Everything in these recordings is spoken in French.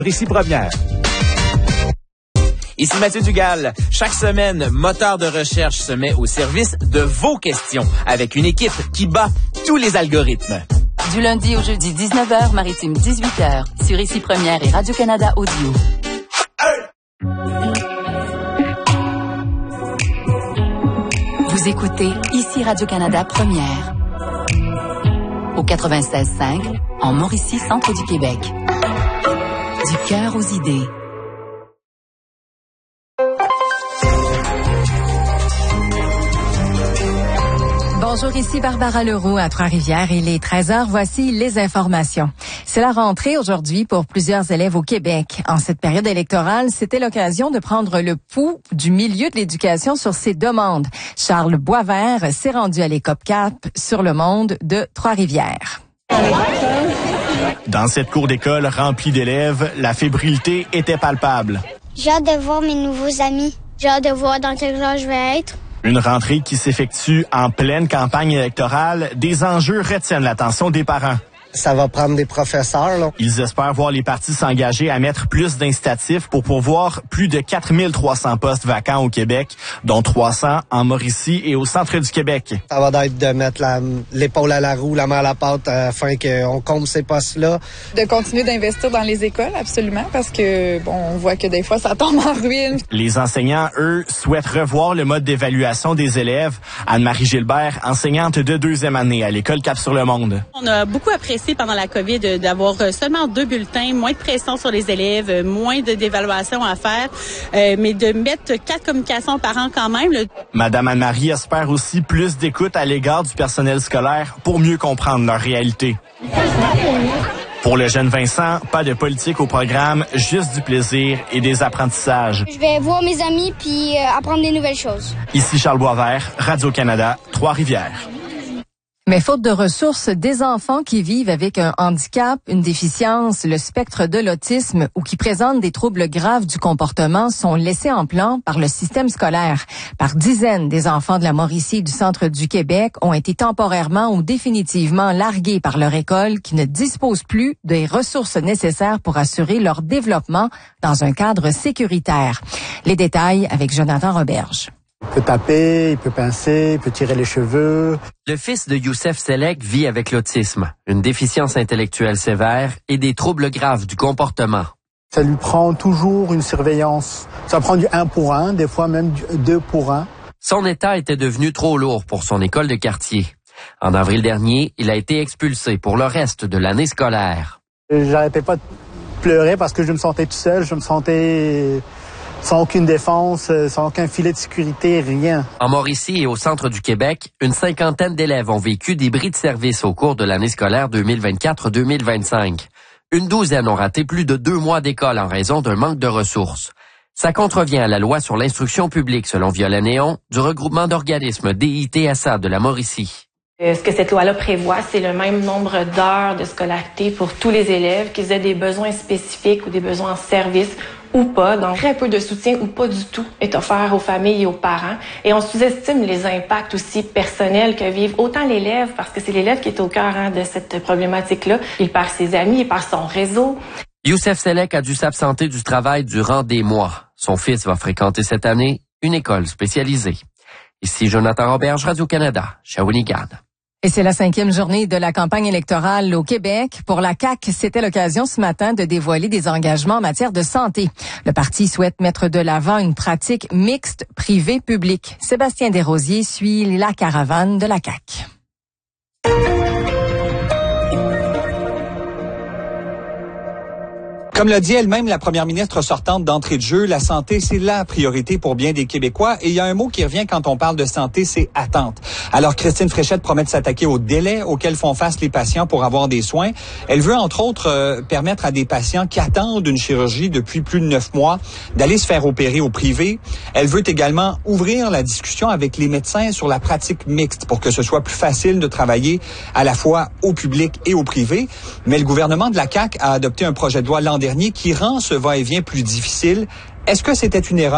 Ici Première. Ici Mathieu Dugal. Chaque semaine, Moteur de recherche se met au service de vos questions avec une équipe qui bat tous les algorithmes. Du lundi au jeudi, 19h, Maritime 18h, sur Ici Première et Radio-Canada Audio. Vous écoutez Ici Radio-Canada Première. Au 96.5, en Mauricie, centre du Québec. Du cœur aux idées. Bonjour, ici Barbara Leroux à Trois-Rivières. Il est 13h. Voici les informations. C'est la rentrée aujourd'hui pour plusieurs élèves au Québec. En cette période électorale, c'était l'occasion de prendre le pouls du milieu de l'éducation sur ses demandes. Charles Boisvert s'est rendu à l'ECOP-CAP sur le monde de Trois-Rivières. Dans cette cour d'école remplie d'élèves, la fébrilité était palpable. J'ai hâte de voir mes nouveaux amis. J'ai hâte de voir dans quel genre je vais être. Une rentrée qui s'effectue en pleine campagne électorale, des enjeux retiennent l'attention des parents. Ça va prendre des professeurs, là. Ils espèrent voir les partis s'engager à mettre plus d'incitatifs pour pourvoir plus de 4300 postes vacants au Québec, dont 300 en Mauricie et au centre du Québec. Ça va être de mettre l'épaule à la roue, la main à la pâte afin qu'on comble ces postes-là. De continuer d'investir dans les écoles, absolument, parce que, on voit que des fois, ça tombe en ruine. Les enseignants, eux, souhaitent revoir le mode d'évaluation des élèves. Anne-Marie Gilbert, enseignante de 2e année à l'école Cap-sur-le-Monde. On a beaucoup apprécié pendant la COVID d'avoir seulement 2 bulletins, moins de pression sur les élèves, moins d'évaluation à faire, mais de mettre 4 communications par an quand même. Madame Anne-Marie espère aussi plus d'écoute à l'égard du personnel scolaire pour mieux comprendre leur réalité. Pour le jeune Vincent, pas de politique au programme, juste du plaisir et des apprentissages. Je vais voir mes amis puis apprendre des nouvelles choses. Ici Charles Boisvert, Radio-Canada, Trois-Rivières. Mais faute de ressources, des enfants qui vivent avec un handicap, une déficience, le spectre de l'autisme ou qui présentent des troubles graves du comportement sont laissés en plan par le système scolaire. Par dizaines, des enfants de la Mauricie et du centre du Québec ont été temporairement ou définitivement largués par leur école qui ne dispose plus des ressources nécessaires pour assurer leur développement dans un cadre sécuritaire. Les détails avec Jonathan Roberge. Il peut taper, il peut pincer, il peut tirer les cheveux. Le fils de Youssef Selek vit avec l'autisme, une déficience intellectuelle sévère et des troubles graves du comportement. Ça lui prend toujours une surveillance. Ça prend du 1 pour 1, des fois même du 2 pour 1. Son état était devenu trop lourd pour son école de quartier. En avril dernier, il a été expulsé pour le reste de l'année scolaire. J'arrêtais pas de pleurer parce que je me sentais tout seul, je me sentais sans aucune défense, sans aucun filet de sécurité, rien. En Mauricie et au centre du Québec, une 50aine d'élèves ont vécu des bris de service au cours de l'année scolaire 2024-2025. Une douzaine ont raté plus de 2 mois d'école en raison d'un manque de ressources. Ça contrevient à la loi sur l'instruction publique, selon Violet Néon, du regroupement d'organismes DITSA de la Mauricie. Ce que cette loi-là prévoit, c'est le même nombre d'heures de scolarité pour tous les élèves, qu'ils aient des besoins spécifiques ou des besoins en service ou pas. Donc, très peu de soutien ou pas du tout est offert aux familles et aux parents. Et on sous-estime les impacts aussi personnels que vivent autant l'élève, parce que c'est l'élève qui est au cœur de cette problématique-là. Il perd ses amis, il perd son réseau. Youssef Selek a dû s'absenter du travail durant des mois. Son fils va fréquenter cette année une école spécialisée. Ici Jonathan Roberge, Radio-Canada, Shawinigan. Et c'est la 5e journée de la campagne électorale au Québec. Pour la CAQ, c'était l'occasion ce matin de dévoiler des engagements en matière de santé. Le parti souhaite mettre de l'avant une pratique mixte privée-publique. Sébastien Desrosiers suit la caravane de la CAQ. Comme l'a dit elle-même la première ministre sortante d'entrée de jeu, la santé, c'est la priorité pour bien des Québécois. Et il y a un mot qui revient quand on parle de santé, c'est attente. Alors, Christine Fréchette promet de s'attaquer aux délais auxquels font face les patients pour avoir des soins. Elle veut, entre autres, permettre à des patients qui attendent une chirurgie depuis plus de 9 mois d'aller se faire opérer au privé. Elle veut également ouvrir la discussion avec les médecins sur la pratique mixte pour que ce soit plus facile de travailler à la fois au public et au privé. Mais le gouvernement de la CAQ a adopté un projet de loi l'an dernier qui rend ce va-et-vient plus difficile. Est-ce que c'était une erreur?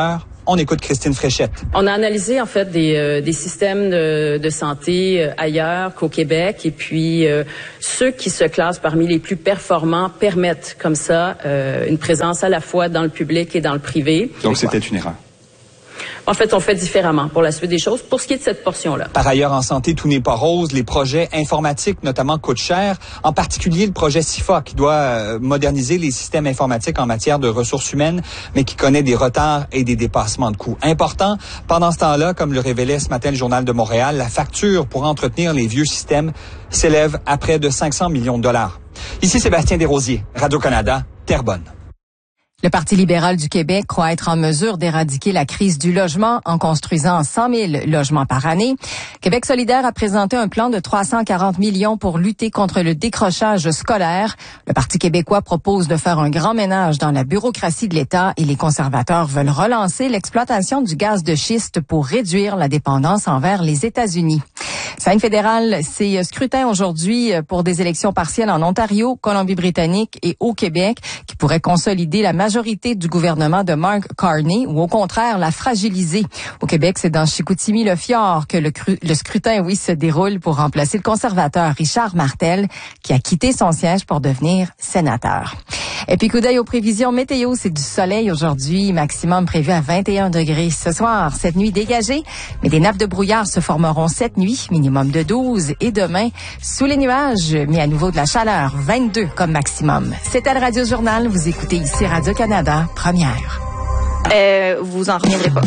On écoute Christine Fréchette. On a analysé en fait des systèmes de santé ailleurs qu'au Québec et puis ceux qui se classent parmi les plus performants permettent comme ça une présence à la fois dans le public et dans le privé. Donc c'était une erreur. En fait, on fait différemment pour la suite des choses, pour ce qui est de cette portion-là. Par ailleurs, en santé, tout n'est pas rose. Les projets informatiques, notamment, coûtent cher. En particulier, le projet SIFA, qui doit moderniser les systèmes informatiques en matière de ressources humaines, mais qui connaît des retards et des dépassements de coûts importants. Pendant ce temps-là, comme le révélait ce matin le Journal de Montréal, la facture pour entretenir les vieux systèmes s'élève à près de 500 millions de dollars. Ici Sébastien Desrosiers, Radio-Canada, Terrebonne. Le Parti libéral du Québec croit être en mesure d'éradiquer la crise du logement en construisant 100 000 logements par année. Québec solidaire a présenté un plan de 340 millions pour lutter contre le décrochage scolaire. Le Parti québécois propose de faire un grand ménage dans la bureaucratie de l'État et les conservateurs veulent relancer l'exploitation du gaz de schiste pour réduire la dépendance envers les États-Unis. Scène fédérale, c'est scrutin aujourd'hui pour des élections partielles en Ontario, Colombie-Britannique et au Québec qui pourraient consolider la majorité du gouvernement de Mark Carney ou au contraire la fragiliser. Au Québec, c'est dans Chicoutimi-le-Fjord que le scrutin, se déroule pour remplacer le conservateur Richard Martel qui a quitté son siège pour devenir sénateur. Et puis coup d'œil aux prévisions météo, c'est du soleil aujourd'hui, maximum prévu à 21 degrés ce soir. Cette nuit dégagée, mais des nappes de brouillard se formeront cette nuit, minimum de 12 et demain sous les nuages, mais à nouveau de la chaleur, 22 comme maximum. C'était le Radio Journal, vous écoutez ici Radio-Canada, première. Vous en reviendrez pas.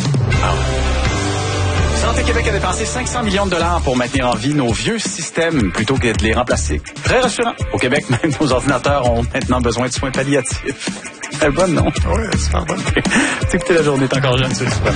Santé Québec a dépensé 500 millions de dollars pour maintenir en vie nos vieux systèmes plutôt que de les remplacer. Très rassurant. Au Québec, même nos ordinateurs ont maintenant besoin de soins palliatifs. Elle est bonne, non? Oui, super bonne. Tu écoutes la journée, t'es encore jeune, c'est super.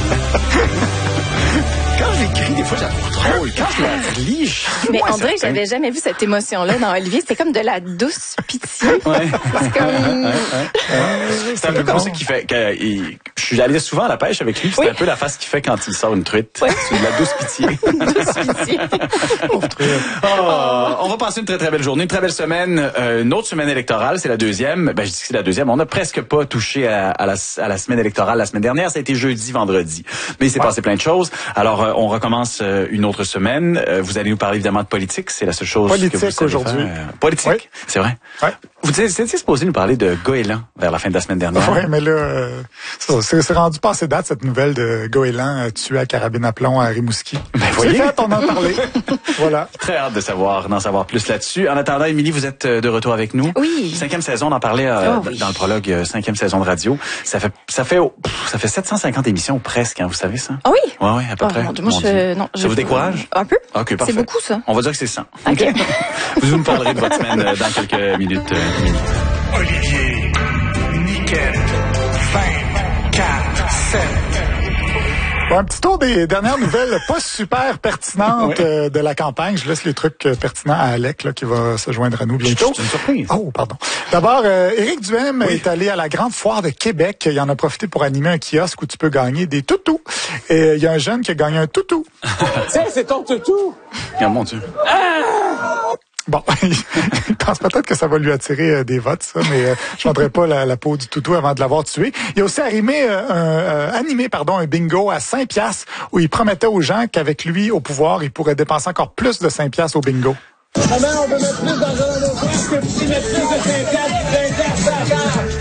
Quand j'écris, des fois, j'avoue trop. Quand je la lis, mais on dirait que j'avais jamais vu cette émotion-là dans Olivier. C'était comme de la douce pitié. Ouais. C'est comme... C'est un peu comme ça qu'il fait. Je suis allé souvent à la pêche avec lui. C'est un peu la face qu'il fait quand il sort une truite. Ouais. C'est de la douce pitié. Douce pitié. On va passer une très, très belle journée, une très belle semaine. Une autre semaine électorale, c'est la deuxième. Je dis que c'est la deuxième. On n'a presque pas touché à la semaine électorale la semaine dernière. Ça a été jeudi, vendredi. Mais il s'est passé plein de choses. Alors, on recommence une autre semaine. Vous allez nous parler évidemment de politique. C'est la seule chose que vous savez aujourd'hui. Politique, c'est vrai. Ouais. Vous étiez supposé nous parler de Goéland vers la fin de la semaine dernière. Oui, mais là, c'est rendu passé date, cette nouvelle de Goéland tué à carabine à plomb à Rimouski. C'est fait, on en a parlé. Voilà. Très hâte d'en savoir plus là-dessus. En attendant, Émilie, vous êtes de retour avec nous. Oui. 5e saison, on en parlait dans le prologue, 5e saison de radio. Ça fait 750 émissions presque, vous savez ça? Ah oui? Oui, à peu près. Ça vous décourage? Un peu. OK, parfait. C'est beaucoup, ça. On va dire que c'est 100. OK. Vous nous parlerez de votre semaine dans quelques minutes. Olivier, Niquette, 24, 7. Bon, un petit tour des dernières nouvelles pas super pertinentes de la campagne. Je laisse les trucs pertinents à Alec qui va se joindre à nous bientôt. C'est une surprise. Oh, pardon. D'abord, Éric Duhaime est allé à la Grande Foire de Québec. Il en a profité pour animer un kiosque où tu peux gagner des toutous. Et il y a un jeune qui a gagné un toutou. Tiens, c'est ton toutou! Oh mon Dieu. Bon, il pense peut-être que ça va lui attirer des votes, ça, mais je ne vendrai pas la peau du toutou avant de l'avoir tué. Il a aussi animé un bingo à 5 piastres où il promettait aux gens qu'avec lui au pouvoir, il pourrait dépenser encore plus de 5 piastres au bingo. Maman, on veut mettre plus d'argent dans nos poches que tu mets plus de 5 piastres à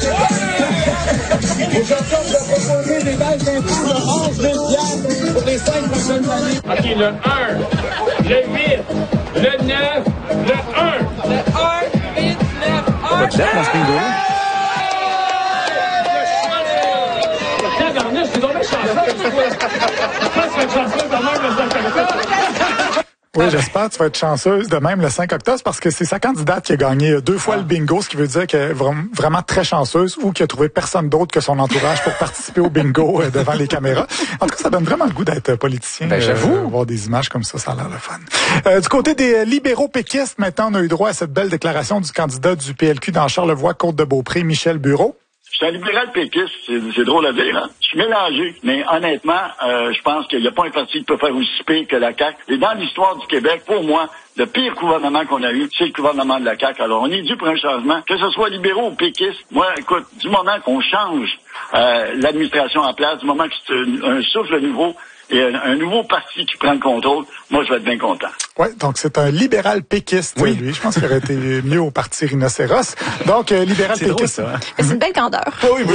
la Aujourd'hui, on va proposer des bases d'impôts de 11 000 piastres pour les 5 prochaines années. OK, le 1, le 8, le 9, le 1. Le 1, 8, 9, 1. Pas de date dans ce bingo-là? Tabarnouche, c'est donc bien chanceux. Je pense que c'est chanceux quand même le 5 octobre. Oui, j'espère que tu vas être chanceuse de même le 5 octobre parce que c'est sa candidate qui a gagné 2 fois le bingo, ce qui veut dire qu'elle est vraiment très chanceuse ou qui a trouvé personne d'autre que son entourage pour participer au bingo devant les caméras. En tout cas, ça donne vraiment le goût d'être politicien. J'avoue. Voir des images comme ça a l'air le fun. Du côté des libéraux péquistes, maintenant, on a eu droit à cette belle déclaration du candidat du PLQ dans Charlevoix-Côte-de-Beaupré, Michel Bureau. suis un libéral péquiste, c'est drôle à dire, hein? Je suis mélangé, mais honnêtement, je pense qu'il n'y a pas un parti qui peut faire aussi pire que la CAQ. Et dans l'histoire du Québec, pour moi, le pire gouvernement qu'on a eu, c'est le gouvernement de la CAQ. Alors, on est dû pour un changement, que ce soit libéraux ou péquistes. Moi, écoute, du moment qu'on change l'administration en place, du moment que c'est un souffle nouveau et un nouveau parti qui prend le contrôle, moi, je vais être bien content. Oui, donc c'est un libéral péquiste, lui. Je pense qu'il aurait été mieux au parti Rhinocéros. Donc, libéral péquiste. C'est une belle grandeur. Oui,